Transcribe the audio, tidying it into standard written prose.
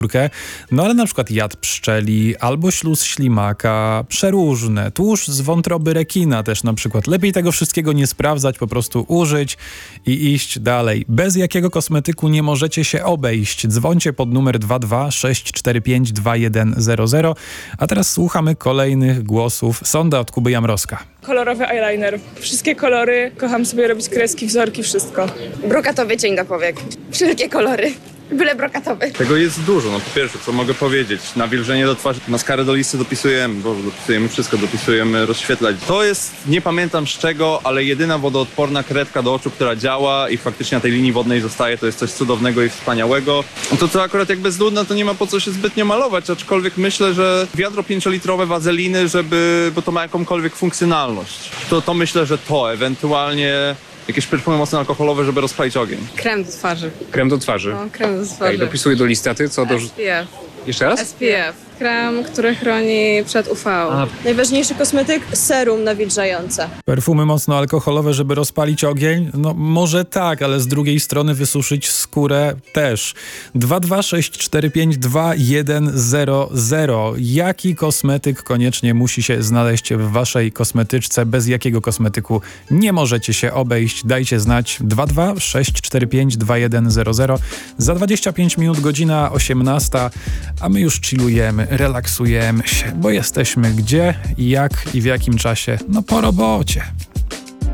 no ale na przykład jad pszczeli albo śluz ślimaka, przeróżne, tłuszcz z wątroby rekina też na przykład. Lepiej tego wszystkiego nie sprawdzać, po prostu użyć i iść dalej. Bez jakiego kosmetyku nie możecie się obejść. Dzwońcie pod numer 226452100. A teraz słuchamy kolejnych głosów. Sonda od Kuby Jamrowska. Kolorowy eyeliner. Wszystkie kolory. Kocham sobie robić kreski, wzorki, wszystko. Brokatowy cień do powiek. Wszelkie kolory. Byle brokatowy. Tego jest dużo. No po pierwsze, co mogę powiedzieć? Nawilżenie do twarzy, maskarę do listy dopisujemy, dopisujemy wszystko, dopisujemy rozświetlać. To jest, nie pamiętam z czego, ale jedyna wodoodporna kredka do oczu, która działa i faktycznie na tej linii wodnej zostaje. To jest coś cudownego i wspaniałego. To co akurat jak bezludne, to nie ma po co się zbytnio malować, aczkolwiek myślę, że wiadro 5-litrowe wazeliny, bo to ma jakąkolwiek funkcjonalność. To myślę, że to ewentualnie jakieś perfumy mocno alkoholowe, żeby rozpalić ogień. Krem do twarzy. Krem do twarzy. No, krem do twarzy. Okay, dopisuję do listy, a ty co? SPF. Jeszcze raz? SPF. Krem, który chroni przed UV. Najważniejszy kosmetyk, serum nawilżające. Perfumy mocno alkoholowe, żeby rozpalić ogień? No może tak, ale z drugiej strony wysuszyć skórę też. 226452100. Jaki kosmetyk koniecznie musi się znaleźć w waszej kosmetyczce? Bez jakiego kosmetyku nie możecie się obejść? Dajcie znać. 226452100. Za 25 minut godzina 18, a my już chillujemy, relaksujemy się, bo jesteśmy gdzie, jak i w jakim czasie? No po robocie.